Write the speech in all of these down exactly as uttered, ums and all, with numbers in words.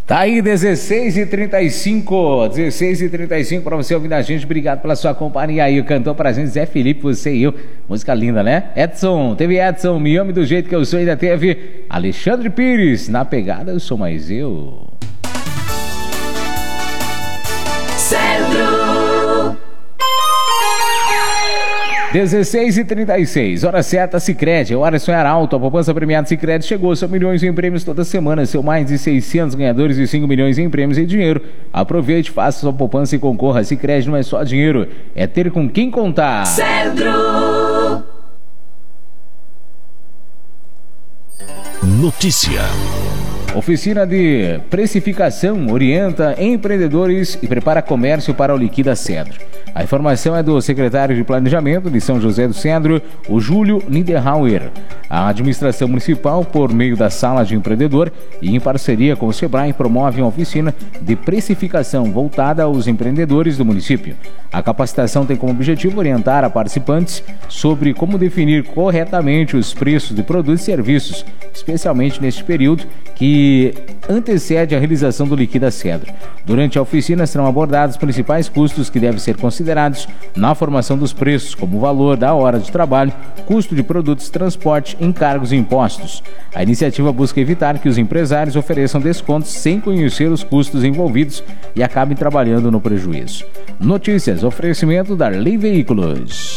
Tá aí, dezesseis e trinta e cinco, dezesseis e trinta e cinco pra você ouvir a gente, obrigado pela sua companhia aí, cantou pra gente Zé Felipe, você e eu, música linda, né? Edson, teve Edson, Me Ame Do Jeito Que Eu Sou, ainda teve Alexandre Pires, Na Pegada Eu Sou Mais Eu. Centro dezesseis e trinta e seis, hora certa, Sicredi, é hora de sonhar alto, a poupança premiada Sicredi chegou, são milhões em prêmios toda semana, são mais de seiscentos ganhadores e cinco milhões em prêmios em dinheiro. Aproveite, faça sua poupança e concorra. Sicredi não é só dinheiro, é ter com quem contar. Centro Notícia. Oficina de Precificação orienta empreendedores e prepara comércio para o Liquida Cedro. A informação é do secretário de Planejamento de São José do Cedro, o Júlio Niederhauer. A administração municipal, por meio da Sala de Empreendedor e em parceria com o Sebrae, promove uma oficina de precificação voltada aos empreendedores do município. A capacitação tem como objetivo orientar a participantes sobre como definir corretamente os preços de produtos e serviços, especialmente neste período que antecede a realização do Liquida Cedro. Durante a oficina serão abordados os principais custos que devem ser considerados na formação dos preços, como o valor da hora de trabalho, custo de produtos, transporte, encargos e impostos. A iniciativa busca evitar que os empresários ofereçam descontos sem conhecer os custos envolvidos e acabem trabalhando no prejuízo. Notícias, oferecimento da Darley Veículos.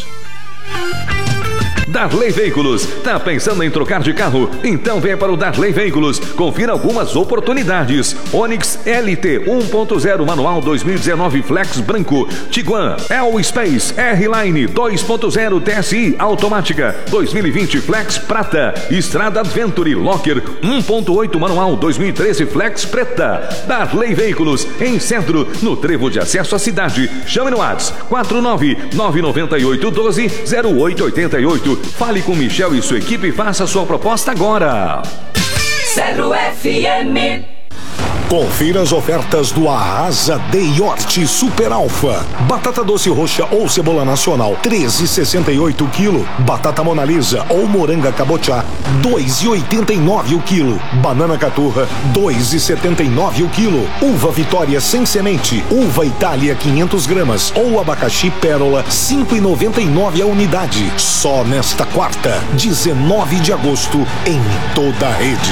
Darley Veículos, tá pensando em trocar de carro? Então venha para o Darley Veículos, confira algumas oportunidades. Onix L T um ponto zero manual dois mil e dezenove Flex branco, Tiguan L Space R-Line dois ponto zero T S I automática dois mil e vinte Flex prata, Estrada Adventure Locker um ponto oito manual dois mil e treze Flex preta. Darley Veículos, em Centro, no trevo de acesso à cidade. Chame no WhatsApp quatro nove nove nove oito um dois zero oito oito oito. Fale com Michel e sua equipe e faça sua proposta agora. Cedro F M. Confira as ofertas do Arrasa de Yorte Super Alfa. Batata doce roxa ou cebola nacional, treze e sessenta e oito o quilo. Batata Mona Lisa ou moranga cabotiá, dois e oitenta e nove o quilo. Banana caturra, dois e setenta e nove o quilo. Uva Vitória sem semente, uva Itália quinhentas gramas ou abacaxi pérola, cinco e noventa e nove a unidade. Só nesta quarta, dezenove de agosto, em toda a rede.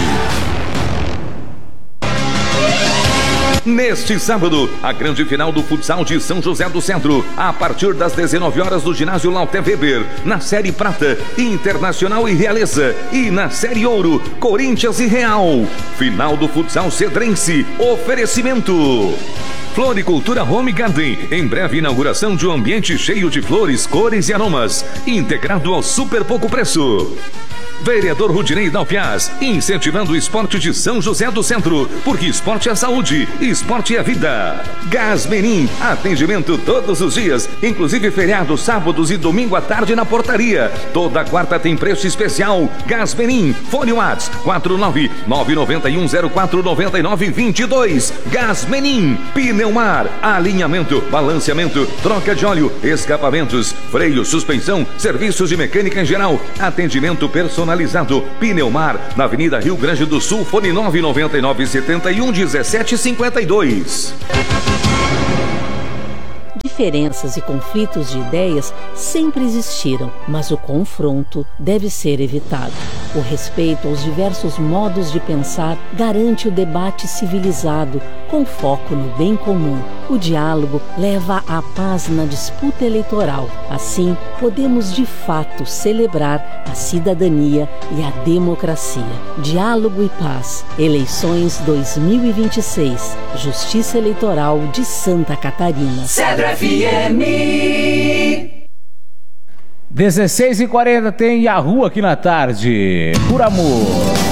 Neste sábado, a grande final do futsal de São José do Centro, a partir das dezenove horas do ginásio Lauter Weber, na Série Prata, Internacional e Realeza, e na Série Ouro, Corinthians e Real. Final do futsal cedrense, oferecimento Floricultura Home Garden, em breve inauguração de um ambiente cheio de flores, cores e aromas, integrado ao super pouco preço. Vereador Rudinei Dalpiaz, incentivando o esporte de São José do Centro, porque esporte é saúde, esporte é vida. Gás Menin, atendimento todos os dias, inclusive feriados, sábados e domingo à tarde na portaria. Toda quarta tem preço especial. Gás Menin, fone Whats quatro nove nove nove um zero quatro nove nove dois dois. Gás Menin, Pneumar, alinhamento, balanceamento, troca de óleo, escapamentos, freio, suspensão, serviços de mecânica em geral, atendimento personalizado. Pneumar, na Avenida Rio Grande do Sul, fone nove nove nove sete um um sete cinco dois. Diferenças e conflitos de ideias sempre existiram, mas o confronto deve ser evitado. O respeito aos diversos modos de pensar garante o debate civilizado, com foco no bem comum. O diálogo leva à paz na disputa eleitoral. Assim, podemos de fato celebrar a cidadania e a democracia. Diálogo e paz. Eleições dois mil e vinte e seis. Justiça Eleitoral de Santa Catarina. Cedro F M. dezesseis e quarenta tem Yahoo aqui na tarde. Por amor.